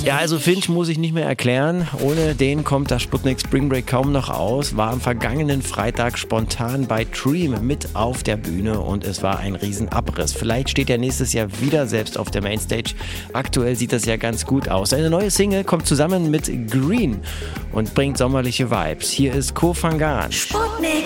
Ja, also Finch muss ich nicht mehr erklären. Ohne den kommt das Sputnik Spring Break kaum noch aus. War am vergangenen Freitag spontan bei Dream mit auf der Bühne und es war ein Riesenabriss. Vielleicht steht er nächstes Jahr wieder selbst auf der Mainstage. Aktuell sieht das ja ganz gut aus. Eine neue Single kommt zusammen mit Green und bringt sommerliche Vibes. Hier ist Koh Phangan. Sputnik.